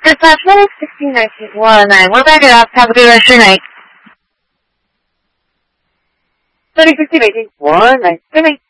Dispatch 1619. We're back it up. Have a good rest of your night. 3016 18. 1 night. Good night.